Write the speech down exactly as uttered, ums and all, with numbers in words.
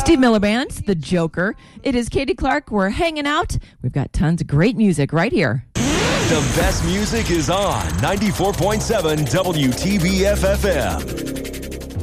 Steve Miller Band, The Joker. It is Katie Clark. We're hanging out. We've got tons of great music right here. The best music is on ninety-four point seven W T B F F M.